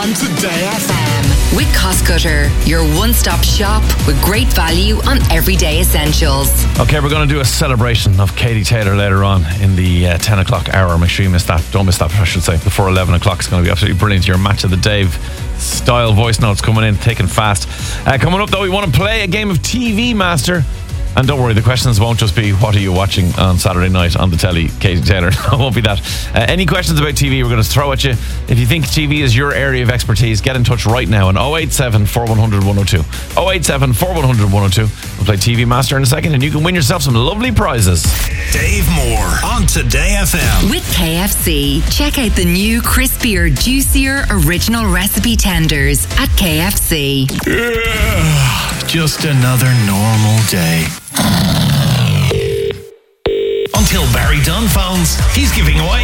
on Today FM. With Cost Cutter, your one-stop shop with great value on everyday essentials. Okay, we're going to do a celebration of Katie Taylor later on in the 10 o'clock hour. Make sure you miss that. Don't miss that, I should say. Before 11 o'clock, it's going to be absolutely brilliant. Your Match of the Dave style voice notes coming in thick and fast. Coming up, though, we want to play a game of TV Master. And don't worry, the questions won't just be what are you watching on Saturday night on the telly, Katie Taylor. It won't be that. Any questions about TV we're going to throw at you. If you think TV is your area of expertise, get in touch right now on 087 4100 102. 087 4100 102. We'll play TV Master in a second and you can win yourself some lovely prizes. Dave Moore on Today FM. With KFC, check out the new crispier, juicier original recipe tenders at KFC. Just another normal day. Until Barry Dunn phones, he's giving away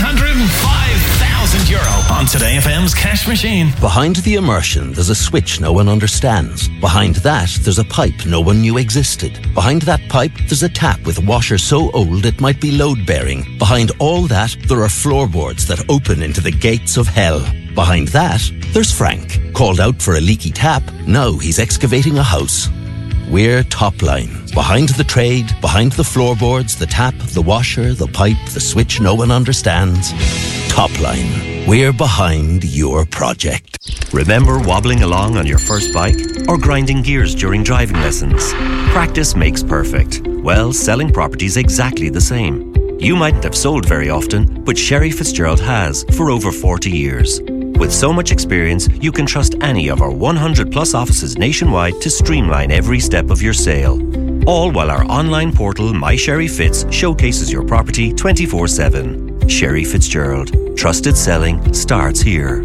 €305,000 on Today FM's cash machine. Behind the immersion, there's a switch no one understands. Behind that, there's a pipe no one knew existed. Behind that pipe, there's a tap with a washer so old it might be load-bearing. Behind all that, there are floorboards that open into the gates of hell. Behind that, there's Frank. Called out for a leaky tap, now he's excavating a house. We're Topline. Behind the trade, behind the floorboards, the tap, the washer, the pipe, the switch no one understands. Topline. We're behind your project. Remember wobbling along on your first bike or grinding gears during driving lessons? Practice makes perfect. Well, selling property's exactly the same. You mightn't have sold very often, but Sherry Fitzgerald has for over 40 years. With so much experience, you can trust any of our 100 plus offices nationwide to streamline every step of your sale. All while our online portal, My Sherry Fitz, showcases your property 24/7. Sherry Fitzgerald. Trusted selling starts here.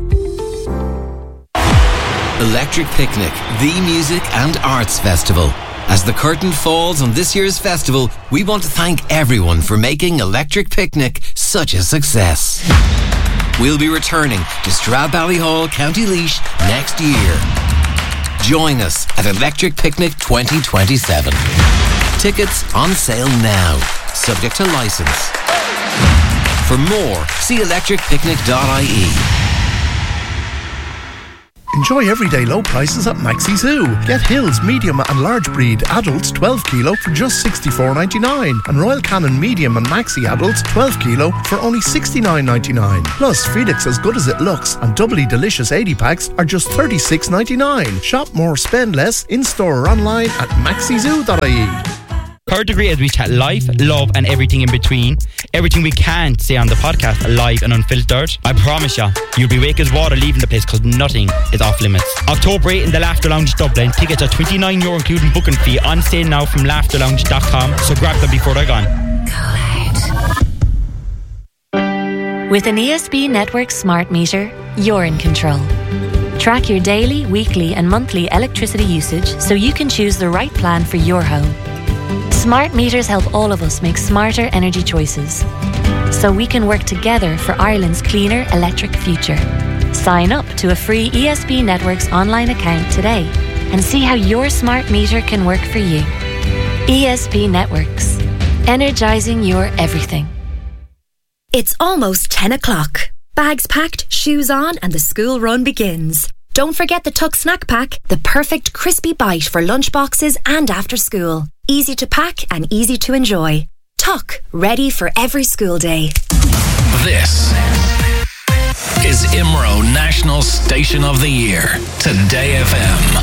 Electric Picnic, the music and arts festival. As the curtain falls on this year's festival, we want to thank everyone for making Electric Picnic such a success. We'll be returning to Stradbally, County Laois next year. Join us at Electric Picnic 2027. Tickets on sale now, subject to licence. For more, see electricpicnic.ie. Enjoy everyday low prices at Maxi Zoo. Get Hills medium and large breed adults 12 kilo for just $64.99 and Royal Canin medium and maxi adults 12 kilo for only $69.99. Plus Felix As Good As It Looks and Doubly Delicious 80 packs are just $36.99. Shop more, spend less in store or online at maxizoo.ie. Third Degree, as we chat life, love and everything in between. Everything we can't say on the podcast, live and unfiltered. I promise you, you'll be wake as water leaving the place because nothing is off limits. October 8 in the Laughter Lounge Dublin. Tickets are €29 including booking fee. On sale now from laughterlounge.com, so grab them before they're gone. With an ESB Network smart meter, you're in control. Track your daily, weekly and monthly electricity usage so you can choose the right plan for your home. Smart meters help all of us make smarter energy choices, so we can work together for Ireland's cleaner electric future. Sign up to a free ESB Networks online account today and see how your smart meter can work for you. ESB Networks. Energising your everything. It's almost 10 o'clock. Bags packed, shoes on, and the school run begins. Don't forget the Tuck Snack Pack, the perfect crispy bite for lunchboxes and after school. Easy to pack and easy to enjoy. Tuck, ready for every school day. This is IMRO National Station of the Year, Today FM.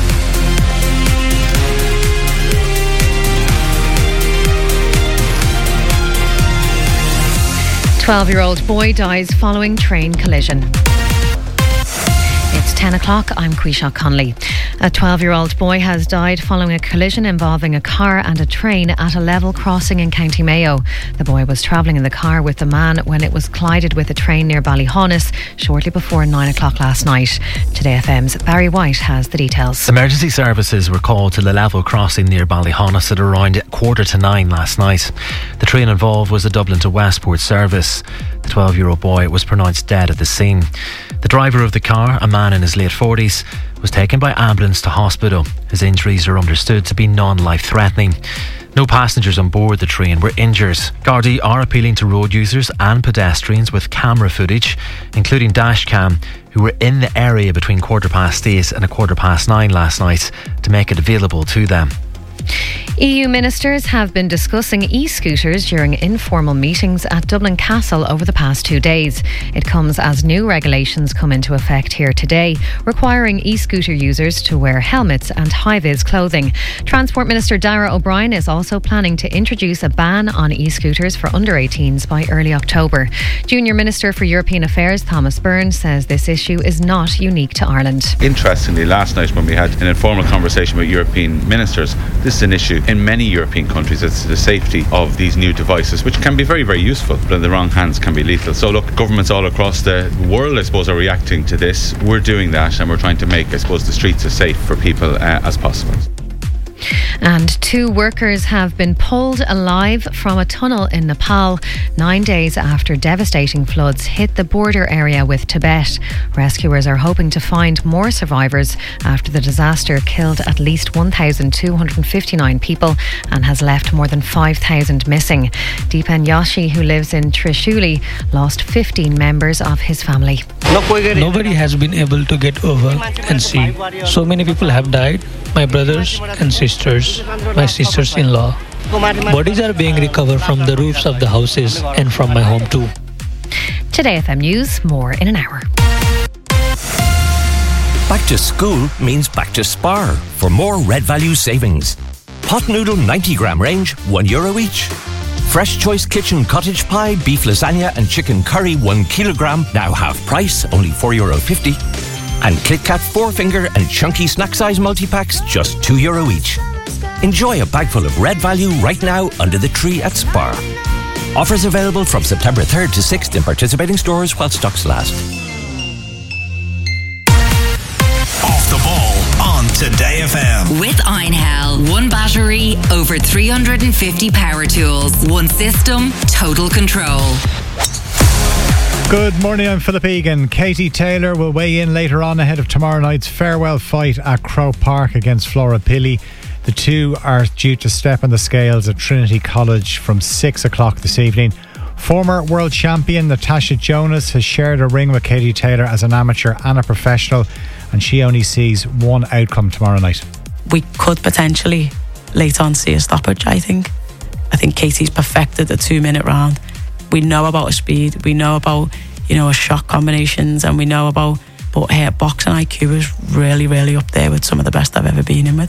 12-year-old boy dies following train collision. It's 10 o'clock, I'm Quisha Conley. A 12-year-old boy has died following a collision involving a car and a train at a level crossing in County Mayo. The boy was travelling in the car with the man when it was collided with a train near Ballyhonus shortly before 9 o'clock last night. Today FM's Barry White has the details. Emergency services were called to the level crossing near Ballyhonus at around 9:15 last night. The train involved was a Dublin to Westport service. The 12-year-old boy was pronounced dead at the scene. The driver of the car, a man in his late 40s, was taken by ambulance to hospital. His injuries are understood to be non-life-threatening. No passengers on board the train were injured. Gardaí are appealing to road users and pedestrians with camera footage, including dashcam, who were in the area between 8:15 and 9:15 last night, to make it available to them. EU ministers have been discussing e-scooters during informal meetings at Dublin Castle over the past 2 days. It comes as new regulations come into effect here today, requiring e-scooter users to wear helmets and high-vis clothing. Transport Minister Darragh O'Brien is also planning to introduce a ban on e-scooters for under 18s by early October. Junior Minister for European Affairs Thomas Byrne says this issue is not unique to Ireland. Interestingly, last night when we had an informal conversation with European ministers, this is an issue in many European countries. It's the safety of these new devices, which can be very, very useful, but in the wrong hands can be lethal. So look, governments all across the world, I suppose, are reacting to this. We're doing that, and we're trying to make, I suppose, the streets as safe for people as possible. And 2 workers have been pulled alive from a tunnel in Nepal 9 days after devastating floods hit the border area with Tibet. Rescuers are hoping to find more survivors after the disaster killed at least 1,259 people and has left more than 5,000 missing. Deepan Yashi, who lives in Trishuli, lost 15 members of his family. Nobody has been able to get over and see. So many people have died. My brothers and sisters, my sisters-in-law. Bodies are being recovered from the roofs of the houses and from my home too. Today FM News, more in an hour. Back to school means back to Spar for more Red Value savings. Pot noodle 90 gram range, €1 each. Fresh Choice Kitchen cottage pie, beef lasagna and chicken curry 1 kilogram, now half price, only €4.50. And KitKat 4-finger and chunky snack size multi-packs, just €2 each. Enjoy a bag full of Red Value right now under the tree at Spar. Offers available from September 3rd to 6th in participating stores while stocks last. Off the ball on Today FM. With Einhell, 1 battery, over 350 power tools, 1 system, total control. Good morning, I'm Philip Egan. Katie Taylor will weigh in later on ahead of tomorrow night's farewell fight at Croke Park against Flora Pili. The two are due to step on the scales at Trinity College from 6 o'clock this evening. Former world champion Natasha Jonas has shared a ring with Katie Taylor as an amateur and a professional, and she only sees one outcome tomorrow night. We could potentially late on see a stoppage, I think. I think Katie's perfected the 2-minute round. We know about her speed, we know about, her shot combinations, and we know about, but her boxing IQ is really, really up there with some of the best I've ever been in with.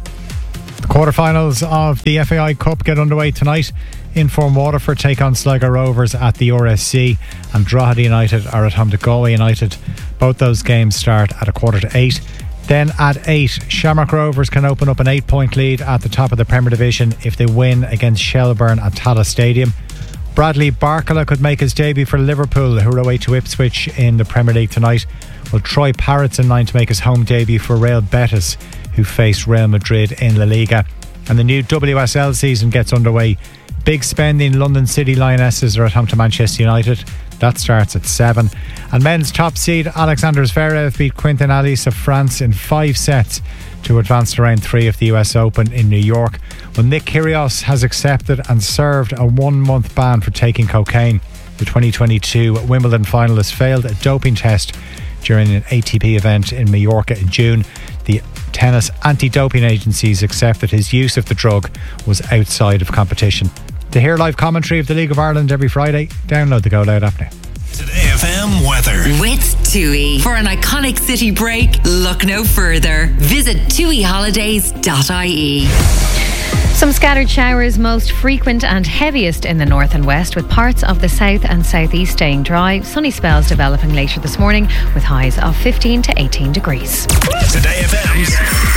The quarterfinals of the FAI Cup get underway tonight. Inform Waterford take on Sligo Rovers at the RSC, and Drogheda United are at home to Galway United. Both those games start at 7:45. Then at 8, Shamrock Rovers can open up an 8-point lead at the top of the Premier Division if they win against Shelbourne at Tallaght Stadium. Bradley Barkala could make his debut for Liverpool, who are away to Ipswich in the Premier League tonight. Well, Troy Parrott's in line to make his home debut for Real Betis, who face Real Madrid in La Liga. And the new WSL season gets underway. Big spending London City Lionesses are at home to Manchester United. That starts at 7. And men's top seed Alexander Zverev beat Quentin Alice of France in 5 sets to advance to round 3 of the US Open in New York. Well, Nick Kyrgios has accepted and served a 1-month ban for taking cocaine. The 2022 Wimbledon finalist failed a doping test during an ATP event in Mallorca in June. The tennis anti-doping agencies accepted his use of the drug was outside of competition. To hear live commentary of the League of Ireland every Friday, download the Go Loud app now. Today FM weather. With TUI. For an iconic city break, look no further. Visit tuiholidays.ie. Some scattered showers, most frequent and heaviest in the north and west, with parts of the south and southeast staying dry. Sunny spells developing later this morning with highs of 15 to 18 degrees. Today FM's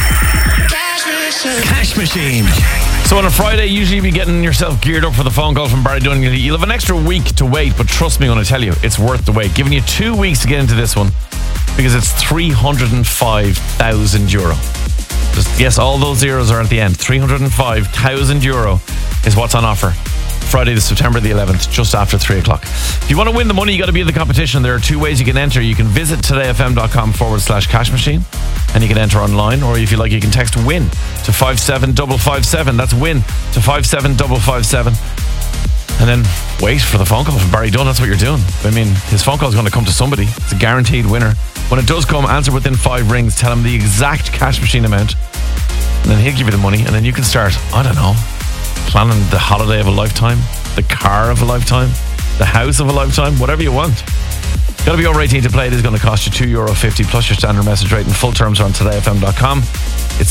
Cash Machine. So on a Friday, usually you'll be getting yourself geared up for the phone call from Barry Dunn. You'll have an extra week to wait, but trust me when I tell you, it's worth the wait. Giving you 2 weeks to get into this one because it's €305,000. Just, yes, all those zeros are at the end. €305,000 is what's on offer. Friday, September the 11th, just after 3 o'clock. If you want to win the money, you got to be in the competition. There are two ways you can enter. You can visit todayfm.com/cash machine, and you can enter online, or if you like, you can text WIN to 57557. That's WIN to 57557. And then wait for the phone call from Barry Dunn. That's what you're doing. I mean, his phone call is going to come to somebody. It's a guaranteed winner. When it does come, answer within 5 rings. Tell him the exact cash machine amount, and then he'll give you the money. And then you can start, I don't know, planning the holiday of a lifetime, the car of a lifetime, the house of a lifetime, whatever you want. Got to be over 18 to play. It is going to cost you €2.50 plus your standard message rate, and full terms are on todayfm.com. It's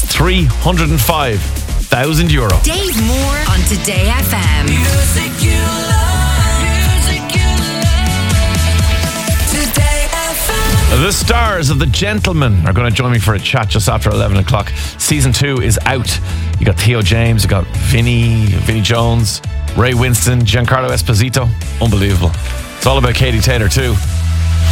€305,000. Dave Moore on Today FM. Music you love. Today FM. The stars of The Gentlemen are going to join me for a chat just after 11 o'clock. Season 2 is out. You got Theo James, you got Vinnie Jones, Ray Winston, Giancarlo Esposito. Unbelievable. It's all about Katie Taylor too.